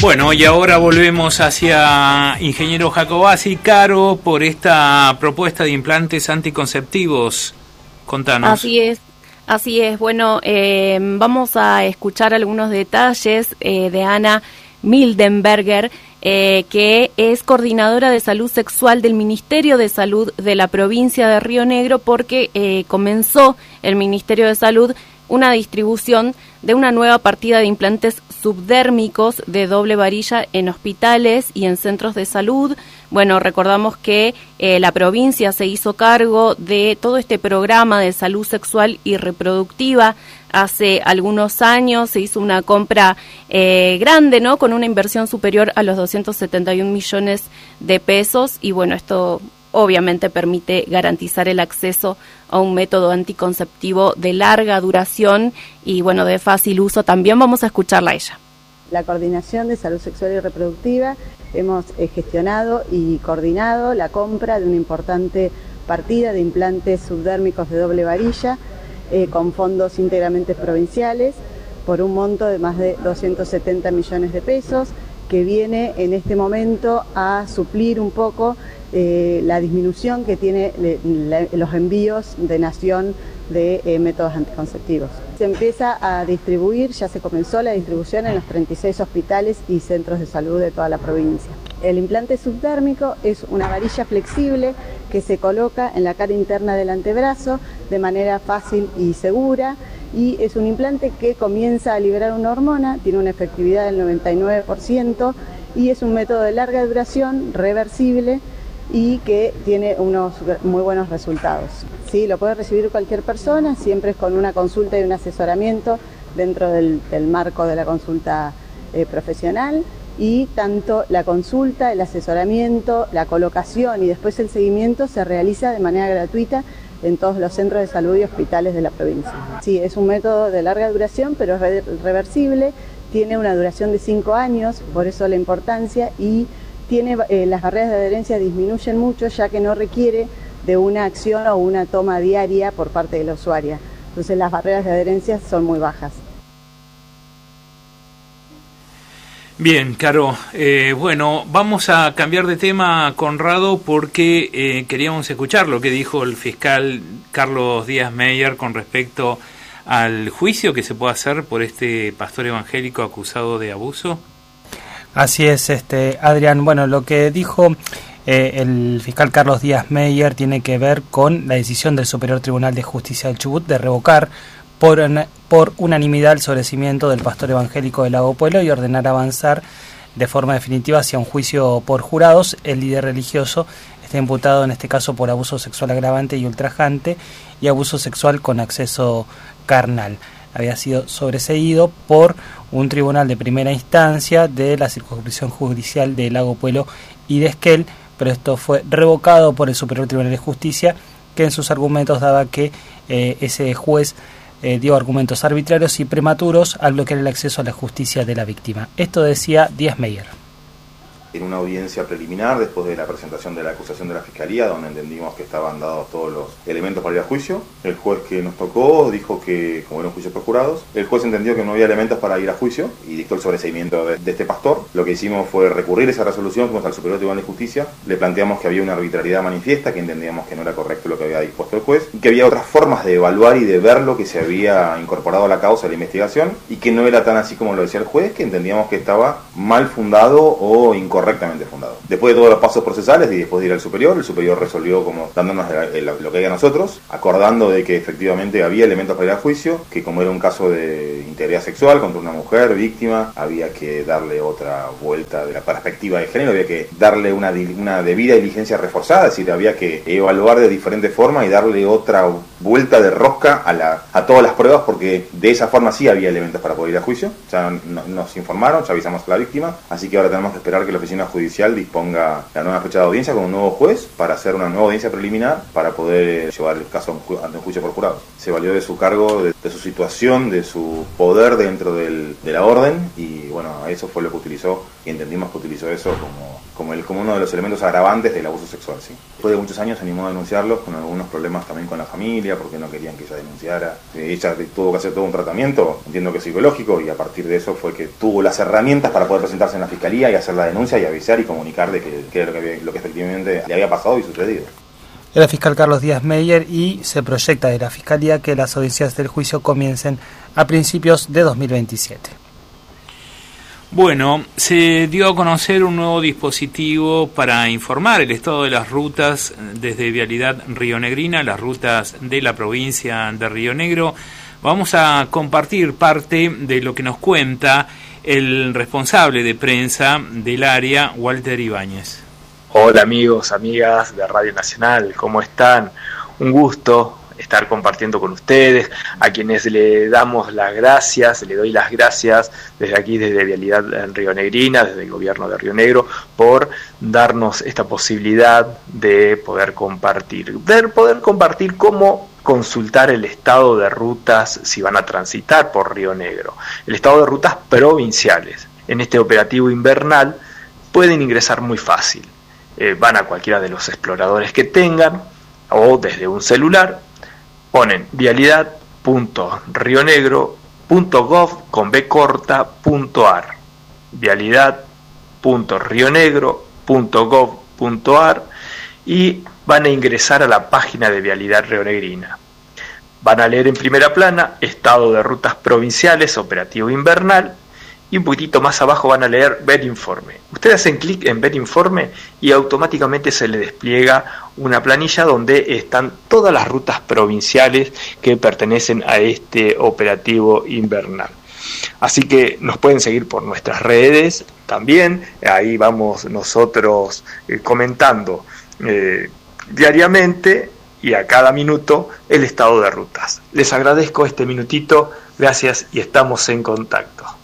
Bueno, y ahora volvemos hacia Ingeniero Jacobacci. Caro, por esta propuesta de implantes anticonceptivos. Contanos. Así es. Bueno, vamos a escuchar algunos detalles de Ana Mildenberger, que es coordinadora de salud sexual del Ministerio de Salud de la provincia de Río Negro, porque comenzó el Ministerio de Salud una distribución de una nueva partida de implantes subdérmicos de doble varilla en hospitales y en centros de salud. Bueno, recordamos que la provincia se hizo cargo de todo este programa de salud sexual y reproductiva. Hace algunos años se hizo una compra grande, ¿no?, con una inversión superior a los 271 millones de pesos, y bueno, esto obviamente permite garantizar el acceso a un método anticonceptivo de larga duración y bueno, de fácil uso. También vamos a escucharla a ella. La Coordinación de Salud Sexual y Reproductiva hemos gestionado y coordinado la compra de una importante partida de implantes subdérmicos de doble varilla con fondos íntegramente provinciales por un monto de más de 270 millones de pesos, que viene en este momento a suplir un poco la disminución que tiene los envíos de nación de métodos anticonceptivos. Se empieza a distribuir, ya se comenzó la distribución en los 36 hospitales y centros de salud de toda la provincia. El implante subdérmico es una varilla flexible que se coloca en la cara interna del antebrazo de manera fácil y segura, y es un implante que comienza a liberar una hormona, tiene una efectividad del 99% y es un método de larga duración, reversible, y que tiene unos muy buenos resultados. Sí, lo puede recibir cualquier persona, siempre es con una consulta y un asesoramiento dentro del marco de la consulta profesional, y tanto la consulta, el asesoramiento, la colocación y después el seguimiento se realiza de manera gratuita en todos los centros de salud y hospitales de la provincia. Sí, es un método de larga duración, pero es reversible, tiene una duración de 5 años, por eso la importancia, y tiene las barreras de adherencia disminuyen mucho, ya que no requiere de una acción o una toma diaria por parte de la usuaria. Entonces las barreras de adherencia son muy bajas. Bien, Caro. Bueno, vamos a cambiar de tema, Conrado, porque queríamos escuchar lo que dijo el fiscal Carlos Díaz Meyer con respecto al juicio que se puede hacer por este pastor evangélico acusado de abuso. Así es, Adrián. Bueno, lo que dijo el fiscal Carlos Díaz Meyer tiene que ver con la decisión del Superior Tribunal de Justicia del Chubut de revocar por unanimidad el sobreseimiento del pastor evangélico del Lago Puelo y ordenar avanzar de forma definitiva hacia un juicio por jurados. El líder religioso está imputado en este caso por abuso sexual agravante y ultrajante y abuso sexual con acceso carnal. Había sido sobreseído por un tribunal de primera instancia de la circunscripción judicial de Lago Puelo y de Esquel, pero esto fue revocado por el Superior Tribunal de Justicia, que en sus argumentos daba que ese juez dio argumentos arbitrarios y prematuros al bloquear el acceso a la justicia de la víctima. Esto decía Díaz Meyer. En una audiencia preliminar, después de la presentación de la acusación de la Fiscalía, donde entendimos que estaban dados todos los elementos para ir a juicio, el juez que nos tocó dijo que, como era un juicio por jurados, el juez entendió que no había elementos para ir a juicio y dictó el sobreseimiento de este pastor. Lo que hicimos fue recurrir esa resolución, fuimos al Superior Tribunal de Justicia, le planteamos que había una arbitrariedad manifiesta, que entendíamos que no era correcto lo que había dispuesto el juez, y que había otras formas de evaluar y de ver lo que se había incorporado a la causa de la investigación, y que no era tan así como lo decía el juez, que entendíamos que estaba mal fundado o incorrectamente fundado. Después de todos los pasos procesales y después de ir al superior, el superior resolvió como dándonos lo que hay a nosotros, acordando de que efectivamente había elementos para ir a juicio, que como era un caso de integridad sexual contra una mujer víctima, había que darle otra vuelta de la perspectiva de género, había que darle una debida diligencia reforzada, es decir, había que evaluar de diferente forma y darle otra vuelta de rosca a todas las pruebas, porque de esa forma sí había elementos para poder ir a juicio. Ya nos informaron, ya avisamos a la víctima, así que ahora tenemos que esperar que la oficina judicial disponga la nueva fecha de audiencia con un nuevo juez para hacer una nueva audiencia preliminar para poder llevar el caso ante un juicio por jurados. Se valió de su cargo, de su situación, de su poder dentro de la orden, y bueno, bueno, eso fue lo que utilizó, y entendimos que utilizó eso como uno de los elementos agravantes del abuso sexual, sí. Después de muchos años se animó a denunciarlos, con algunos problemas también con la familia, porque no querían que ella denunciara. Ella tuvo que hacer todo un tratamiento, entiendo que psicológico, y a partir de eso fue que tuvo las herramientas para poder presentarse en la fiscalía y hacer la denuncia y avisar y comunicar de que era lo que efectivamente le había pasado y sucedido. Era el fiscal Carlos Díaz Meyer, y se proyecta de la Fiscalía que las audiencias del juicio comiencen a principios de 2027. Bueno, se dio a conocer un nuevo dispositivo para informar el estado de las rutas desde Vialidad Rionegrina, las rutas de la provincia de Río Negro. Vamos a compartir parte de lo que nos cuenta el responsable de prensa del área, Walter Ibáñez. Hola amigos, amigas de Radio Nacional, ¿cómo están? Un gusto estar compartiendo con ustedes, a quienes le damos las gracias, le doy las gracias desde aquí, desde Vialidad Rionegrina, desde el gobierno de Río Negro, por darnos esta posibilidad de poder compartir cómo consultar el estado de rutas si van a transitar por Río Negro, el estado de rutas provinciales. En este operativo invernal pueden ingresar muy fácil. Van a cualquiera de los exploradores que tengan o desde un celular, ponen vialidad.rionegro.gov.ar, vialidad.rionegro.gov.ar, y van a ingresar a la página de Vialidad Rionegrina. Van a leer en primera plana estado de rutas provinciales, operativo invernal, y un poquitito más abajo van a leer Ver informe. Ustedes hacen clic en Ver informe y automáticamente se les despliega una planilla donde están todas las rutas provinciales que pertenecen a este operativo invernal. Así que nos pueden seguir por nuestras redes también, ahí vamos nosotros comentando diariamente y a cada minuto el estado de rutas. Les agradezco este minutito, gracias y estamos en contacto.